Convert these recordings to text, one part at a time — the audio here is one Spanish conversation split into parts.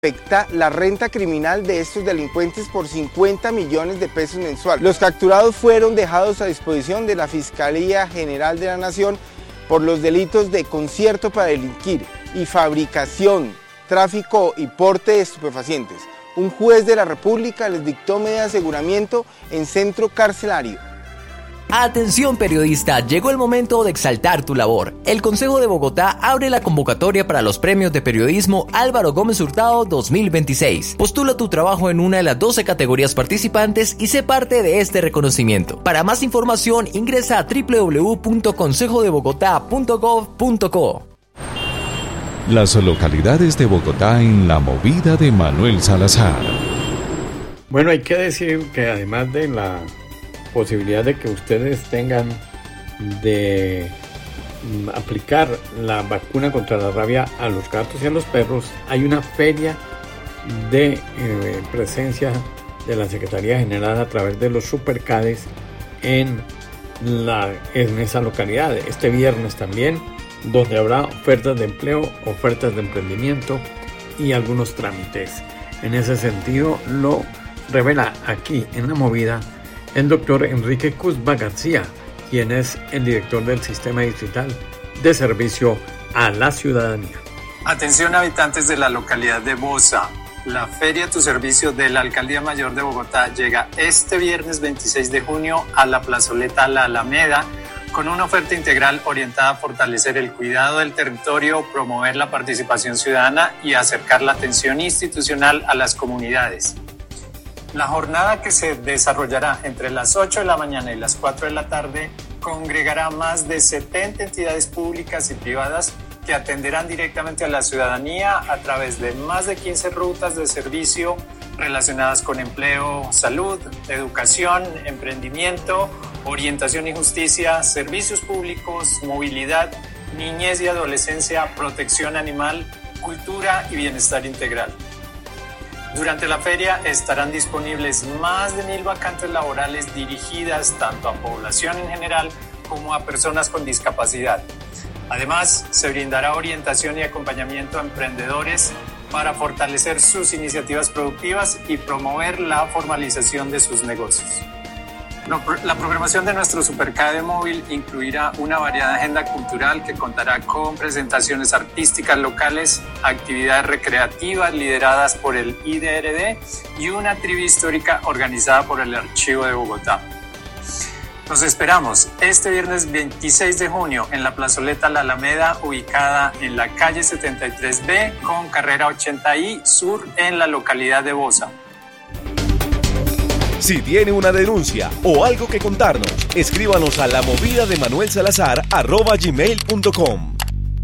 afecta la renta criminal de estos delincuentes por 50 millones de pesos mensuales. Los capturados fueron dejados a disposición de la Fiscalía General de la Nación por los delitos de concierto para delinquir y fabricación, tráfico y porte de estupefacientes. Un juez de la República les dictó medida de aseguramiento en centro carcelario. Atención periodista, llegó el momento de exaltar tu labor. El Consejo de Bogotá abre la convocatoria para los premios de periodismo Álvaro Gómez Hurtado 2026. Postula tu trabajo en una de las 12 categorías participantes y sé parte de este reconocimiento. Para más información ingresa a www.consejodebogotá.gov.co. Las localidades de Bogotá en la movida de Manuel Salazar. Bueno, hay que decir que además de la posibilidad de que ustedes tengan de aplicar la vacuna contra la rabia a los gatos y a los perros, hay una feria de presencia de la Secretaría General a través de los Supercades en esa localidad este viernes también, donde habrá ofertas de empleo, ofertas de emprendimiento y algunos trámites. En ese sentido lo revela aquí en la movida el doctor Enrique Cusba García, quien es el director del Sistema Distrital de Servicio a la Ciudadanía. Atención habitantes de la localidad de Bosa, la Feria Tu Servicio de la Alcaldía Mayor de Bogotá llega este viernes 26 de junio a la plazoleta La Alameda con una oferta integral orientada a fortalecer el cuidado del territorio, promover la participación ciudadana y acercar la atención institucional a las comunidades. La jornada que se desarrollará entre las 8 de la mañana y las 4 de la tarde congregará más de 70 entidades públicas y privadas que atenderán directamente a la ciudadanía a través de más de 15 rutas de servicio relacionadas con empleo, salud, educación, emprendimiento, orientación y justicia, servicios públicos, movilidad, niñez y adolescencia, protección animal, cultura y bienestar integral. Durante la feria estarán disponibles más de 1,000 vacantes laborales dirigidas tanto a población en general como a personas con discapacidad. Además, se brindará orientación y acompañamiento a emprendedores para fortalecer sus iniciativas productivas y promover la formalización de sus negocios. La programación de nuestro Supercade móvil incluirá una variada agenda cultural que contará con presentaciones artísticas locales, actividades recreativas lideradas por el IDRD y una trivia histórica organizada por el Archivo de Bogotá. Los esperamos este viernes 26 de junio en la plazoleta La Alameda, ubicada en la calle 73B con carrera 80I Sur en la localidad de Bosa. Si tiene una denuncia o algo que contarnos, escríbanos a lamovidademanuelsalazar@gmail.com.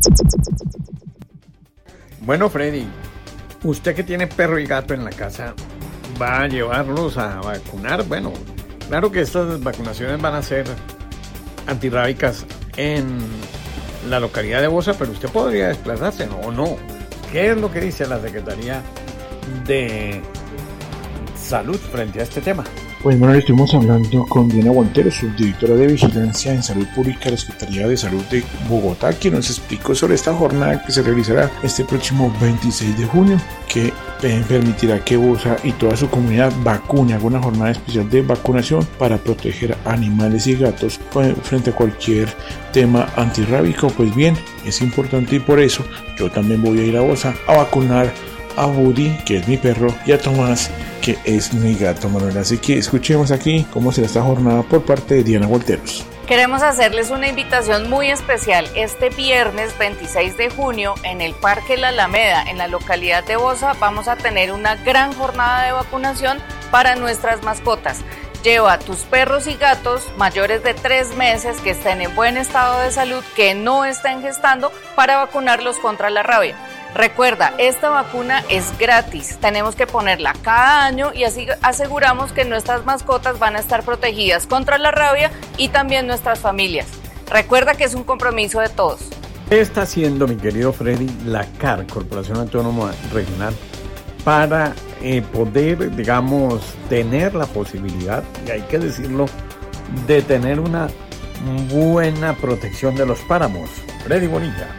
Bueno, Freddy, usted que tiene perro y gato en la casa, ¿va a llevarlos a vacunar? Bueno, claro que estas vacunaciones van a ser antirrábicas en la localidad de Bosa, pero usted podría desplazarse, ¿o no? ¿Qué es lo que dice la Secretaría de Salud frente a este tema? Pues bueno, estuvimos hablando con Diana Guantero, subdirectora de Vigilancia en Salud Pública de la Secretaría de Salud de Bogotá, quien nos explicó sobre esta jornada que se realizará este próximo 26 de junio, que permitirá que Bosa y toda su comunidad vacune, haga una jornada especial de vacunación para proteger a animales y gatos frente a cualquier tema antirrábico. Pues bien, es importante y por eso yo también voy a ir a Bosa a vacunar a Woody, que es mi perro, y a Tomás, que es mi gato, Manuel. Así que escuchemos aquí cómo será esta jornada por parte de Diana Guanteros. Queremos hacerles una invitación muy especial este viernes 26 de junio en el Parque La Alameda, en la localidad de Bosa. Vamos a tener una gran jornada de vacunación para nuestras mascotas. Lleva a tus perros y gatos mayores de 3 meses que estén en buen estado de salud, que no estén gestando, para vacunarlos contra la rabia. Recuerda, esta vacuna es gratis, tenemos que ponerla cada año y así aseguramos que nuestras mascotas van a estar protegidas contra la rabia y también nuestras familias. Recuerda que es un compromiso de todos. ¿Qué está haciendo, mi querido Freddy, la CAR, Corporación Autónoma Regional, para poder, digamos, tener la posibilidad, y hay que decirlo, de tener una buena protección de los páramos? Freddy Bonilla.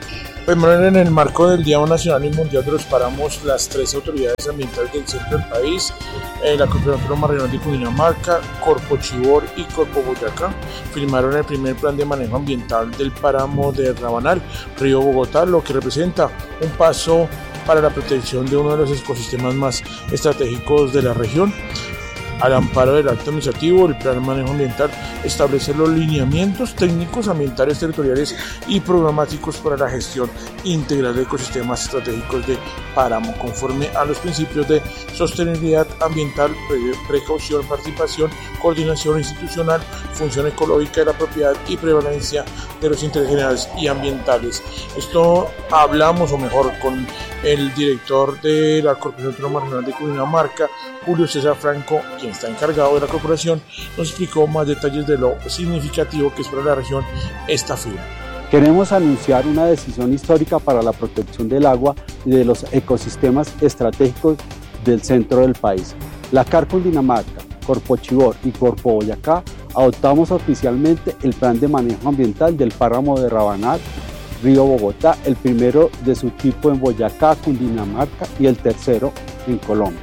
Pues Manuel, en el marco del Día Nacional y Mundial de los Páramos, las 3 autoridades ambientales del centro del país, la Corporación Autónoma Regional de Cundinamarca, Corpochivor y Corpoboyacá, firmaron el primer plan de manejo ambiental del páramo de Rabanal, Río Bogotá, lo que representa un paso para la protección de uno de los ecosistemas más estratégicos de la región. Al amparo del acto administrativo, el Plan de Manejo Ambiental establece los lineamientos técnicos, ambientales, territoriales y programáticos para la gestión integral de ecosistemas estratégicos de páramo, conforme a los principios de sostenibilidad ambiental, precaución, participación, coordinación institucional, función ecológica de la propiedad y prevalencia de los intereses generales y ambientales. Esto hablamos, o mejor, con el director de la Corporación Autónoma Regional de Cundinamarca, Julio César Franco, quien está encargado de la corporación, nos explicó más detalles de lo significativo que es para la región esta firma. Queremos anunciar una decisión histórica para la protección del agua y de los ecosistemas estratégicos del centro del país. La CAR Cundinamarca, Corpochivor y Corpoboyacá adoptamos oficialmente el Plan de Manejo Ambiental del Páramo de Rabanal, Río Bogotá, el primero de su tipo en Boyacá, Cundinamarca, y el tercero en Colombia.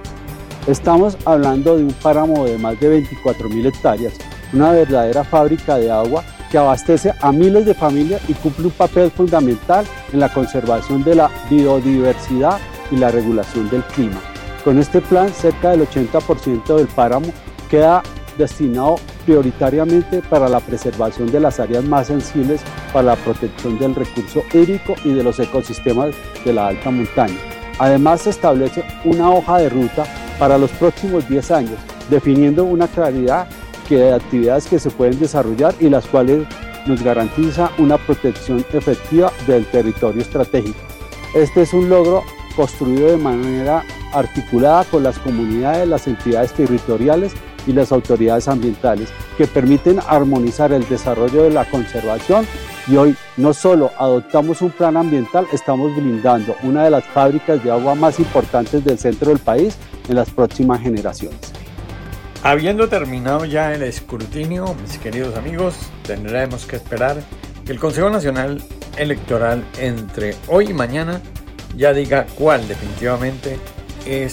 Estamos hablando de un páramo de más de 24.000 hectáreas, una verdadera fábrica de agua que abastece a miles de familias y cumple un papel fundamental en la conservación de la biodiversidad y la regulación del clima. Con este plan, cerca del 80% del páramo queda destinado prioritariamente para la preservación de las áreas más sensibles para la protección del recurso hídrico y de los ecosistemas de la alta montaña. Además, se establece una hoja de ruta para los próximos 10 años, definiendo una claridad de actividades que se pueden desarrollar y las cuales nos garantiza una protección efectiva del territorio estratégico. Este es un logro construido de manera articulada con las comunidades, las entidades territoriales y las autoridades ambientales, que permiten armonizar el desarrollo de la conservación, y hoy no solo adoptamos un plan ambiental, estamos blindando una de las fábricas de agua más importantes del centro del país en las próximas generaciones. Habiendo terminado ya el escrutinio, mis queridos amigos, tendremos que esperar que el Consejo Nacional Electoral entre hoy y mañana ya diga cuál definitivamente es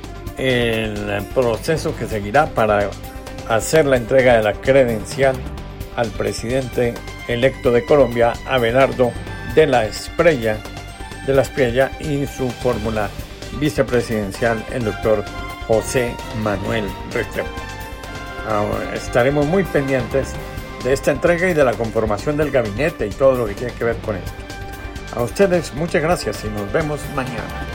el proceso que seguirá para hacer la entrega de la credencial al presidente electo de Colombia, Abelardo de la Espriella, y su fórmula vicepresidencial, el doctor José Manuel Restrepo. Estaremos muy pendientes de esta entrega y de la conformación del gabinete y todo lo que tiene que ver con esto. A ustedes muchas gracias y nos vemos mañana.